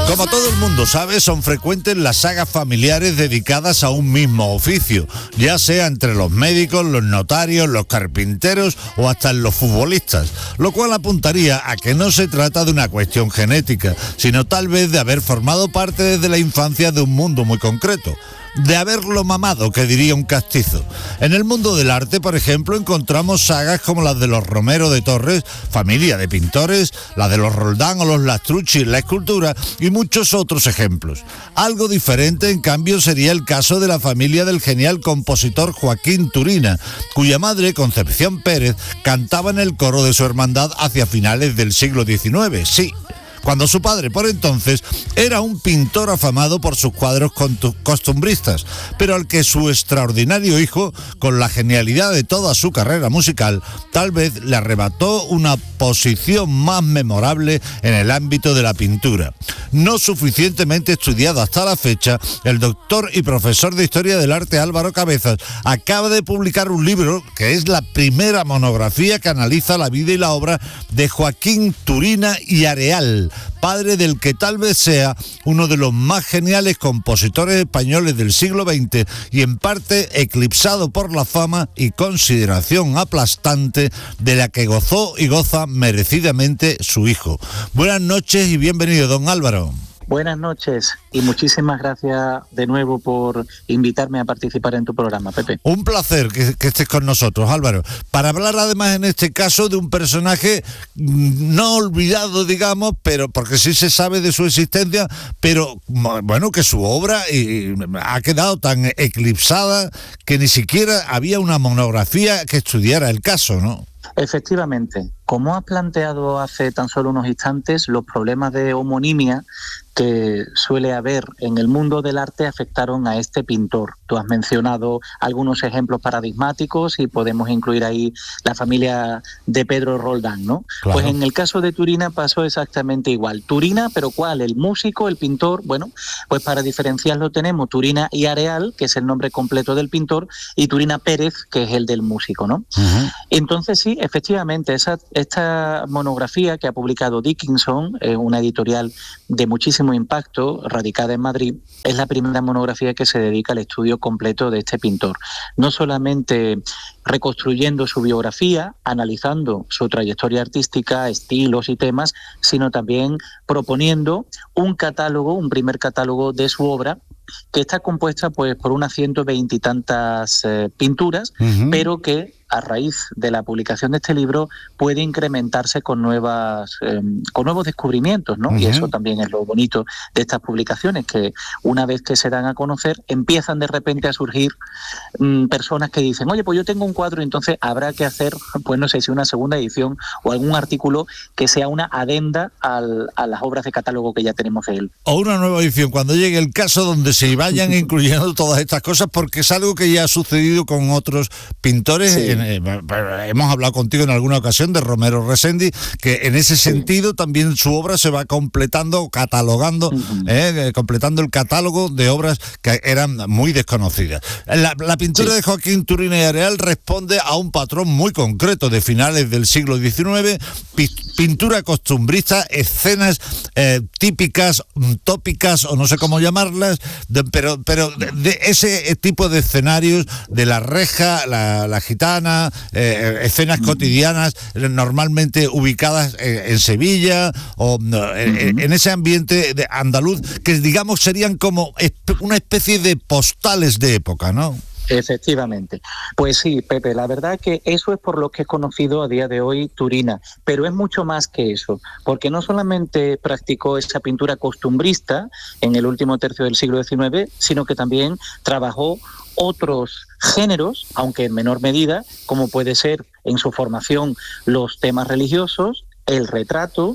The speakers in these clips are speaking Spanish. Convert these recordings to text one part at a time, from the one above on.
Como todo el mundo sabe, son frecuentes las sagas familiares dedicadas a un mismo oficio, ya sea entre los médicos, los notarios, los carpinteros o hasta en los futbolistas, lo cual apuntaría a que no se trata de una cuestión genética, sino tal vez de haber formado parte desde la infancia de un mundo muy concreto. De haberlo mamado, que diría un castizo. En el mundo del arte, por ejemplo, encontramos sagas como las de los Romero de Torres, familia de pintores, las de los Roldán o los Lastrucci en la escultura y muchos otros ejemplos. Algo diferente, en cambio, sería el caso de la familia del genial compositor Joaquín Turina, cuya madre, Concepción Pérez, cantaba en el coro de su hermandad hacia finales del siglo XIX, sí, cuando su padre, por entonces, era un pintor afamado por sus cuadros costumbristas, pero al que su extraordinario hijo, con la genialidad de toda su carrera musical, tal vez le arrebató una posición más memorable en el ámbito de la pintura. No suficientemente estudiado hasta la fecha, el doctor y profesor de Historia del Arte Álvaro Cabezas acaba de publicar un libro que es la primera monografía que analiza la vida y la obra de Joaquín Turina y Areal, padre del que tal vez sea uno de los más geniales compositores españoles del siglo XX y en parte eclipsado por la fama y consideración aplastante de la que gozó y goza merecidamente su hijo. Buenas noches y bienvenido, don Álvaro. Buenas noches y muchísimas gracias de nuevo por invitarme a participar en tu programa, Pepe. Un placer que estés con nosotros, Álvaro, para hablar además en este caso de un personaje no olvidado, digamos, pero porque sí se sabe de su existencia, pero bueno, que su obra ha quedado tan eclipsada que ni siquiera había una monografía que estudiara el caso, ¿no? Efectivamente, como has planteado hace tan solo unos instantes, los problemas de homonimia que suele haber en el mundo del arte afectaron a este pintor. Tú has mencionado algunos ejemplos paradigmáticos y podemos incluir ahí la familia de Pedro Roldán, ¿no? Claro. Pues en el caso de Turina pasó exactamente igual. Turina, ¿pero cuál? ¿El músico, el pintor? Bueno, pues para diferenciarlo tenemos Turina y Areal, que es el nombre completo del pintor, y Turina Pérez, que es el del músico, ¿no? Uh-huh. Entonces sí, efectivamente, esta monografía que ha publicado Dickinson, una editorial de muchísimo impacto, radicada en Madrid, es la primera monografía que se dedica al estudio completo de este pintor. No solamente reconstruyendo su biografía, analizando su trayectoria artística, estilos y temas, sino también proponiendo un catálogo, un primer catálogo de su obra, que está compuesta pues por unas 120 y tantas pinturas, uh-huh, pero que a raíz de la publicación de este libro puede incrementarse con nuevos descubrimientos, ¿no? Uh-huh. Y eso también es lo bonito de estas publicaciones, que una vez que se dan a conocer, empiezan de repente a surgir personas que dicen, oye, pues yo tengo un cuadro, entonces habrá que hacer, pues no sé si una segunda edición o algún artículo que sea una adenda a las obras de catálogo que ya tenemos de él. O una nueva edición, cuando llegue el caso donde se vayan incluyendo todas estas cosas, porque es algo que ya ha sucedido con otros pintores. Sí. Hemos hablado contigo en alguna ocasión de Romero Reséndiz, que en ese sentido también su obra se va completando, catalogando, uh-huh, completando el catálogo de obras que eran muy desconocidas. La pintura de Joaquín Turina y Areal responde a un patrón muy concreto de finales del siglo XIX, pintura costumbrista, escenas típicas, tópicas o no sé cómo llamarlas, pero de ese tipo de escenarios, de la reja, la gitana, escenas cotidianas normalmente ubicadas en Sevilla o en ese ambiente de andaluz, que digamos serían como una especie de postales de época, ¿no? Efectivamente. Pues sí, Pepe, la verdad que eso es por lo que es conocido a día de hoy Turina, pero es mucho más que eso, porque no solamente practicó esa pintura costumbrista en el último tercio del siglo XIX, sino que también trabajó otros géneros, aunque en menor medida, como puede ser en su formación los temas religiosos, el retrato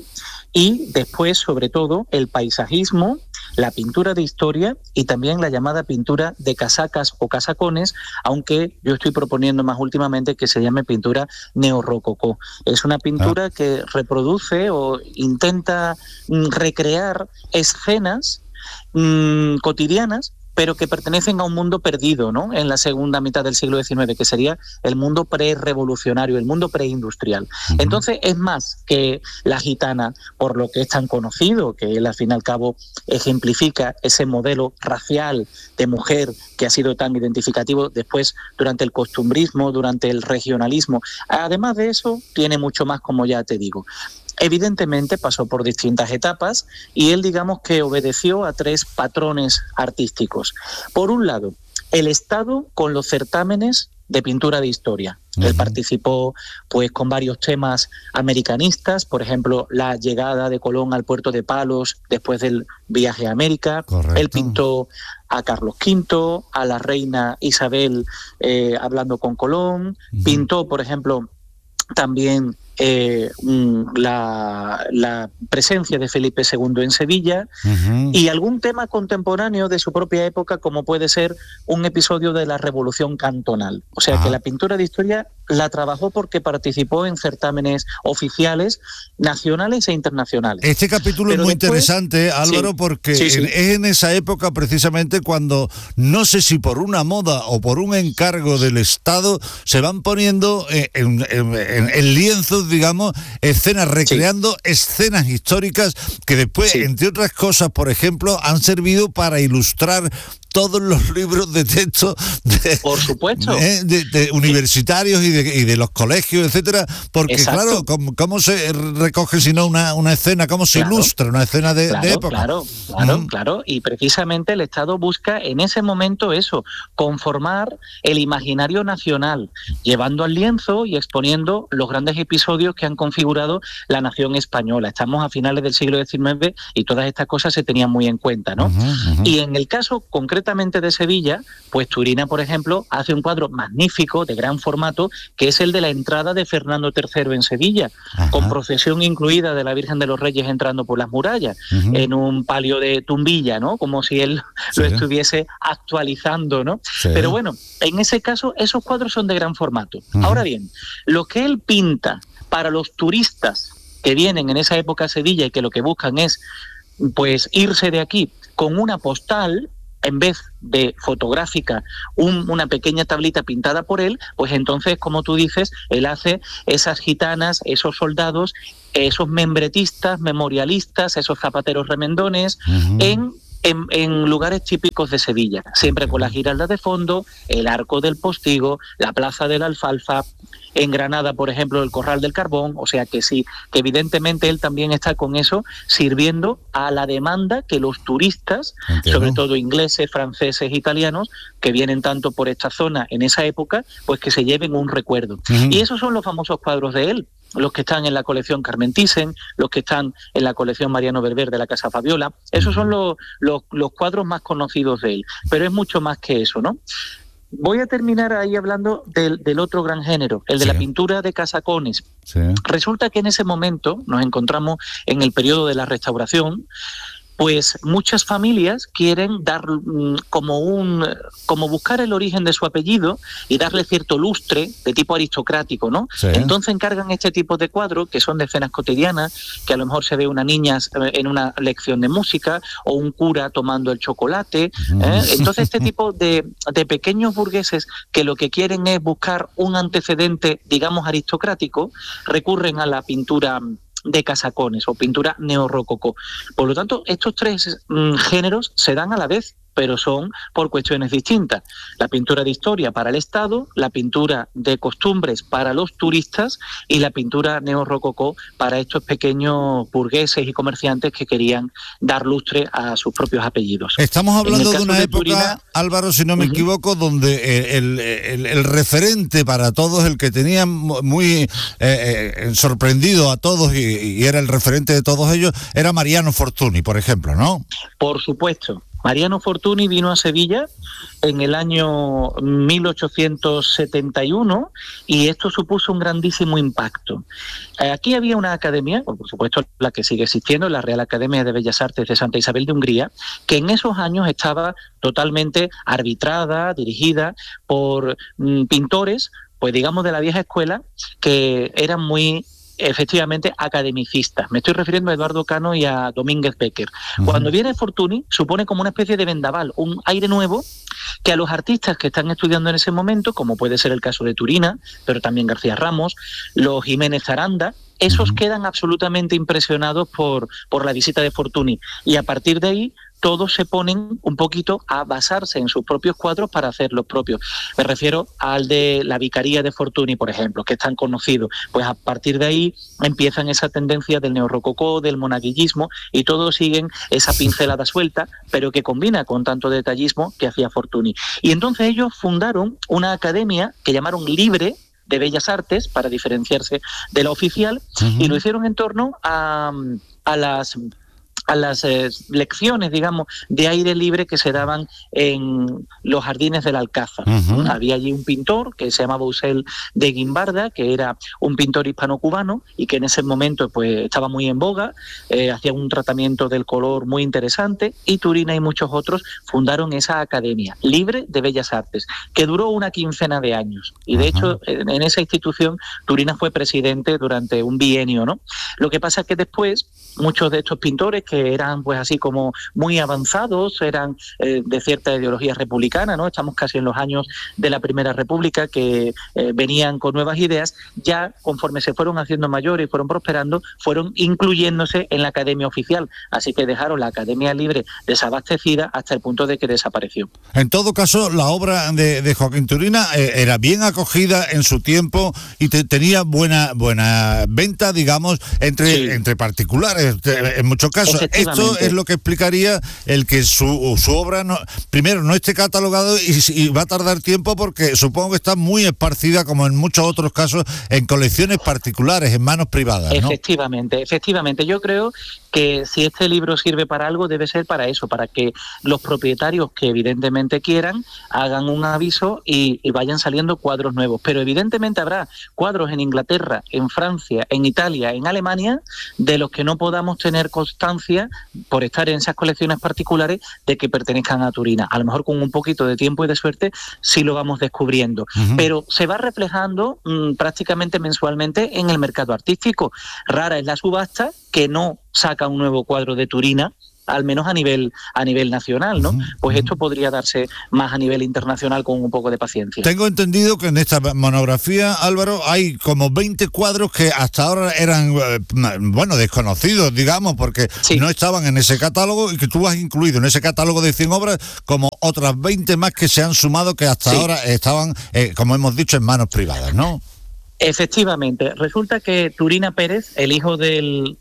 y después, sobre todo, el paisajismo, la pintura de historia y también la llamada pintura de casacas o casacones, aunque yo estoy proponiendo más últimamente que se llame pintura neorrococó. Es una pintura que reproduce o intenta recrear escenas cotidianas, pero que pertenecen a un mundo perdido, ¿no?, en la segunda mitad del siglo XIX, que sería el mundo pre-revolucionario, el mundo preindustrial. Entonces, es más que La gitana, por lo que es tan conocido, que él al fin y al cabo ejemplifica ese modelo racial de mujer que ha sido tan identificativo después durante el costumbrismo, durante el regionalismo. Además de eso, tiene mucho más, como ya te digo. Evidentemente pasó por distintas etapas y él, digamos, que obedeció a 3 patrones artísticos. Por un lado, el Estado con los certámenes de pintura de historia. Él participó pues con varios temas americanistas, por ejemplo, la llegada de Colón al puerto de Palos después del viaje a América. Correcto. Él pintó a Carlos V, a la reina Isabel hablando con Colón. Pintó, por ejemplo, también la presencia de Felipe II en Sevilla y algún tema contemporáneo de su propia época, como puede ser un episodio de la Revolución Cantonal. O sea que la pintura de historia la trabajó porque participó en certámenes oficiales nacionales e internacionales. Este capítulo es muy interesante, Álvaro, porque es en esa época precisamente cuando, no sé si por una moda o por un encargo del Estado, se van poniendo en lienzos, digamos, escenas, recreando escenas históricas que después, entre otras cosas, por ejemplo, han servido para ilustrar todos los libros de texto por supuesto, de universitarios y de los colegios, etcétera, porque exacto. Claro, ¿cómo se recoge si no una escena? ¿Cómo se ilustra una escena de época? Claro, y precisamente el Estado busca en ese momento eso, conformar el imaginario nacional, llevando al lienzo y exponiendo los grandes episodios que han configurado la nación española. Estamos a finales del siglo XIX y todas estas cosas se tenían muy en cuenta, ¿no? Y en el caso concreto de Sevilla, pues Turina, por ejemplo, hace un cuadro magnífico de gran formato, que es el de la entrada de Fernando III en Sevilla, con procesión incluida de la Virgen de los Reyes entrando por las murallas, en un palio de tumbilla, ¿no?, como si él lo estuviese actualizando, ¿no? Pero bueno, en ese caso, esos cuadros son de gran formato. Ahora bien, lo que él pinta para los turistas que vienen en esa época a Sevilla y que lo que buscan es, pues, irse de aquí con una postal, en vez de fotográfica, una pequeña tablita pintada por él, pues entonces, como tú dices, él hace esas gitanas, esos soldados, esos membretistas, memorialistas, esos zapateros remendones, en lugares típicos de Sevilla, siempre con la Giralda de fondo, el Arco del Postigo, la Plaza de la Alfalfa, en Granada, por ejemplo, el Corral del Carbón. O sea que sí, que evidentemente él también está con eso, sirviendo a la demanda que los turistas, sobre todo ingleses, franceses, italianos, que vienen tanto por esta zona en esa época, pues que se lleven un recuerdo. Y esos son los famosos cuadros de él, los que están en la colección Carmen Thyssen, los que están en la colección Mariano Berber de la Casa Fabiola. Esos son los cuadros más conocidos de él, pero es mucho más que eso, ¿no? Voy a terminar ahí hablando del otro gran género, el de la pintura de casacones. Resulta que en ese momento nos encontramos en el periodo de la Restauración, pues muchas familias quieren dar como buscar el origen de su apellido y darle cierto lustre de tipo aristocrático, ¿no? Entonces encargan este tipo de cuadros que son de escenas cotidianas, que a lo mejor se ve una niña en una lección de música o un cura tomando el chocolate. Entonces este tipo de pequeños burgueses que lo que quieren es buscar un antecedente, digamos, aristocrático, recurren a la pintura de casacones o pintura neorrococó. Por lo tanto, estos 3 géneros se dan a la vez, pero son por cuestiones distintas. La pintura de historia para el Estado, la pintura de costumbres para los turistas y la pintura neorrococó para estos pequeños burgueses y comerciantes que querían dar lustre a sus propios apellidos. Estamos hablando de una época, Turina, Álvaro, si no me equivoco, donde el referente para todos, el que tenía muy sorprendido a todos y era el referente de todos ellos, era Mariano Fortuny, por ejemplo, ¿no? Por supuesto. Mariano Fortuny vino a Sevilla en el año 1871 y esto supuso un grandísimo impacto. Aquí había una academia, por supuesto la que sigue existiendo, la Real Academia de Bellas Artes de Santa Isabel de Hungría, que en esos años estaba totalmente arbitrada, dirigida por pintores, pues digamos de la vieja escuela, que eran muy efectivamente academicistas. Me estoy refiriendo a Eduardo Cano y a Domínguez Becker. Cuando viene Fortuny, supone como una especie de vendaval, un aire nuevo que a los artistas que están estudiando en ese momento, como puede ser el caso de Turina, pero también García Ramos, los Jiménez Aranda, esos quedan absolutamente impresionados por la visita de Fortuny. Y a partir de ahí, todos se ponen un poquito a basarse en sus propios cuadros para hacer los propios. Me refiero al de la Vicaría de Fortuny, por ejemplo, que es tan conocido. Pues a partir de ahí empiezan esa tendencia del neorrococó, del monaguillismo, y todos siguen esa pincelada suelta, pero que combina con tanto detallismo que hacía Fortuny. Y entonces ellos fundaron una academia que llamaron Libre de Bellas Artes, para diferenciarse de la oficial, y lo hicieron en torno a las lecciones, digamos, de aire libre que se daban en los jardines del Alcázar. Había allí un pintor que se llamaba Eusel de Guimbarda, que era un pintor hispano-cubano y que en ese momento pues estaba muy en boga, hacía un tratamiento del color muy interesante, y Turina y muchos otros fundaron esa academia Libre de Bellas Artes, que duró una quincena de años. Y de hecho, en esa institución Turina fue presidente durante un bienio, ¿no? Lo que pasa es que después muchos de estos pintores, que eran pues así como muy avanzados, eran de cierta ideología republicana, ¿no? Estamos casi en los años de la Primera República, que venían con nuevas ideas, ya conforme se fueron haciendo mayores y fueron prosperando, fueron incluyéndose en la academia oficial, así que dejaron la Academia Libre desabastecida hasta el punto de que desapareció. En todo caso, la obra de Joaquín Turina era bien acogida en su tiempo y tenía buena venta, digamos, entre particulares, en muchos casos. Esto es lo que explicaría el que su obra primero no esté catalogado y va a tardar tiempo, porque supongo que está muy esparcida, como en muchos otros casos, en colecciones particulares, en manos privadas, ¿no? Efectivamente. Yo creo que si este libro sirve para algo, debe ser para eso, para que los propietarios que evidentemente quieran hagan un aviso y vayan saliendo cuadros nuevos. Pero evidentemente habrá cuadros en Inglaterra, en Francia, en Italia, en Alemania, de los que no podamos tener constancia, por estar en esas colecciones particulares, de que pertenezcan a Turina. A lo mejor con un poquito de tiempo y de suerte sí lo vamos descubriendo. Pero se va reflejando prácticamente mensualmente en el mercado artístico. Rara es la subasta que no saca un nuevo cuadro de Turina, al menos a nivel nacional, ¿no? Pues esto podría darse más a nivel internacional con un poco de paciencia. Tengo entendido que en esta monografía, Álvaro, hay como 20 cuadros que hasta ahora eran, desconocidos, digamos, porque no estaban en ese catálogo, y que tú has incluido en ese catálogo de 100 obras como otras 20 más que se han sumado, que hasta ahora estaban, como hemos dicho, en manos privadas, ¿no? Efectivamente. Resulta que Turina Pérez, el hijo del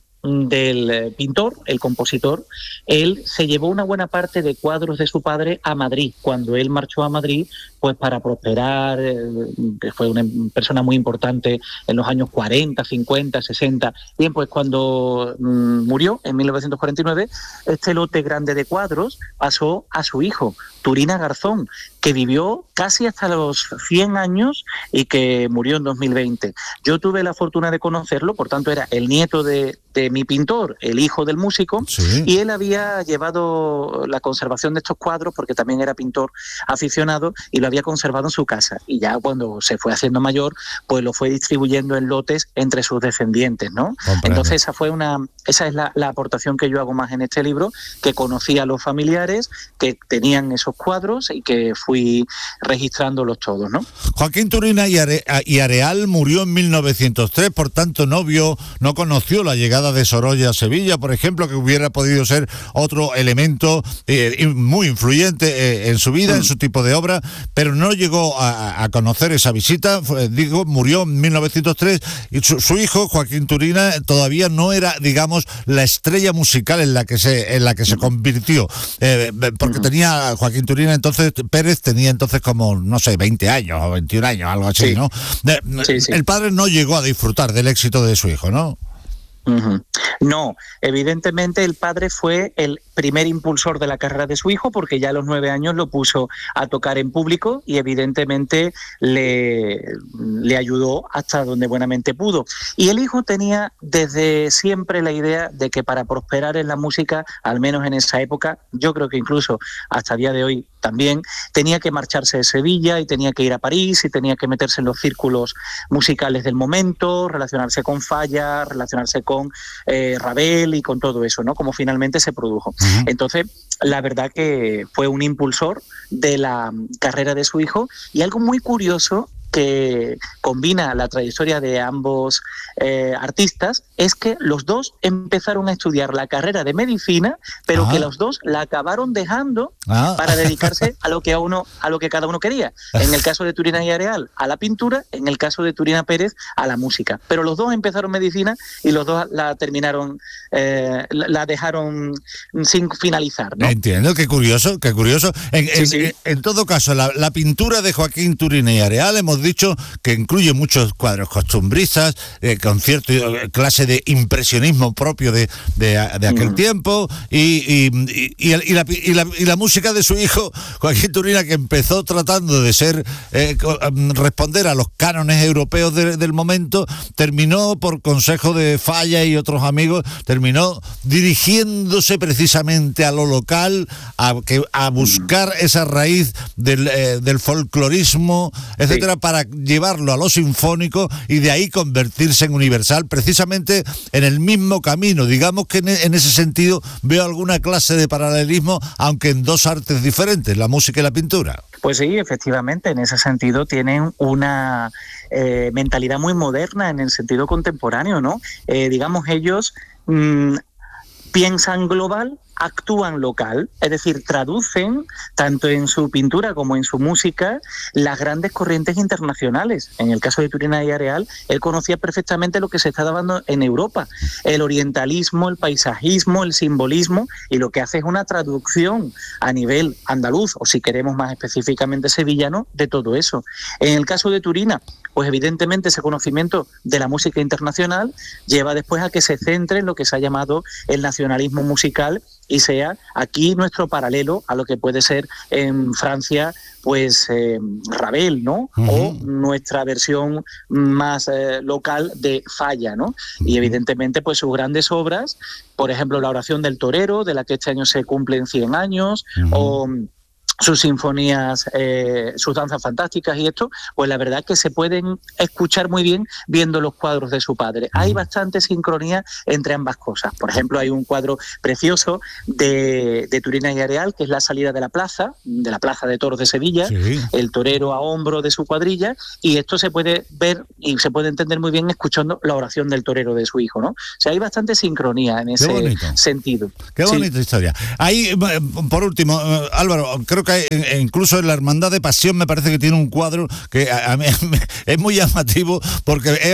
pintor, el compositor, él se llevó una buena parte de cuadros de su padre a Madrid. Cuando él marchó a Madrid, pues para prosperar, fue una persona muy importante en los años 40, 50, 60. Bien, pues cuando murió en 1949, este lote grande de cuadros pasó a su hijo, Turina Garzón, que vivió casi hasta los 100 años y que murió en 2020. Yo tuve la fortuna de conocerlo, por tanto era el nieto de mi pintor, el hijo del músico, y él había llevado la conservación de estos cuadros, porque también era pintor aficionado, y lo había conservado en su casa. Y ya cuando se fue haciendo mayor, pues lo fue distribuyendo en lotes entre sus descendientes, ¿no? Comprendo. Entonces esa es la aportación que yo hago más en este libro, que conocí a los familiares que tenían esos cuadros y que fui registrándolos todos, ¿no? Joaquín Turina y Areal murió en 1903, por tanto no conoció la llegada de Sorolla a Sevilla, por ejemplo, que hubiera podido ser otro elemento muy influyente en su vida, en su tipo de obra, pero no llegó a conocer esa visita. Murió en 1903 y su hijo, Joaquín Turina, todavía no era, digamos, la estrella musical en la que se convirtió, porque tenía Joaquín Turina Pérez tenía entonces como, no sé, 20 años o 21 años, algo así, sí. ¿No? Sí. El padre no llegó a disfrutar del éxito de su hijo, ¿no? No, evidentemente el padre fue el primer impulsor de la carrera de su hijo, porque ya a los 9 años lo puso a tocar en público y evidentemente le ayudó hasta donde buenamente pudo. Y el hijo tenía desde siempre la idea de que para prosperar en la música, al menos en esa época, yo creo que incluso hasta el día de hoy también, tenía que marcharse de Sevilla y tenía que ir a París y tenía que meterse en los círculos musicales del momento, relacionarse con Falla, relacionarse con Ravel y con todo eso, ¿no? Como finalmente se produjo. Uh-huh. Entonces, la verdad que fue un impulsor de la carrera de su hijo, y algo muy curioso que combina la trayectoria de ambos artistas es que los dos empezaron a estudiar la carrera de medicina, pero que los dos la acabaron dejando para dedicarse a lo que cada uno quería. En el caso de Turina y Areal, a la pintura; en el caso de Turina Pérez, a la música. Pero los dos empezaron medicina y los dos la terminaron, la dejaron sin finalizar, ¿no? Entiendo, qué curioso. En todo caso, la pintura de Joaquín Turina y Areal, hemos dicho que incluye muchos cuadros costumbristas, con cierta clase de impresionismo propio de aquel tiempo, y la música de su hijo Joaquín Turina, que empezó tratando de responder a los cánones europeos del momento, terminó, por consejo de Falla y otros amigos, terminó dirigiéndose precisamente a lo local, a buscar esa raíz del folclorismo, etcétera, para llevarlo a lo sinfónico y de ahí convertirse en universal, precisamente en el mismo camino. Digamos que en ese sentido veo alguna clase de paralelismo, aunque en dos artes diferentes, la música y la pintura. Pues sí, efectivamente, en ese sentido tienen una mentalidad muy moderna en el sentido contemporáneo, ¿no? Digamos, ellos piensan global, actúan local, es decir, traducen tanto en su pintura como en su música las grandes corrientes internacionales. En el caso de Turina y Areal, él conocía perfectamente lo que se está dando en Europa, el orientalismo, el paisajismo, el simbolismo, y lo que hace es una traducción a nivel andaluz, o si queremos más específicamente sevillano, de todo eso. En el caso de Turina, pues evidentemente ese conocimiento de la música internacional lleva después a que se centre en lo que se ha llamado el nacionalismo musical, y sea aquí nuestro paralelo a lo que puede ser en Francia, pues Ravel, ¿no? Uh-huh. O nuestra versión más local de Falla, ¿no? Uh-huh. Y evidentemente pues sus grandes obras, por ejemplo La oración del torero, de la que este año se cumplen 100 años, uh-huh, o sus sinfonías, sus danzas fantásticas y esto, pues la verdad que se pueden escuchar muy bien viendo los cuadros de su padre. Hay bastante sincronía entre ambas cosas. Por ejemplo, hay un cuadro precioso de Turina y Areal, que es la salida de la plaza de toros de Sevilla, sí, el torero a hombro de su cuadrilla, y esto se puede ver y se puede entender muy bien escuchando la oración del torero de su hijo, ¿no? O sea, hay bastante sincronía en ese sentido. Qué bonita historia. Ahí, por último, Álvaro, creo que incluso en la Hermandad de Pasión me parece que tiene un cuadro que a mí es muy llamativo, porque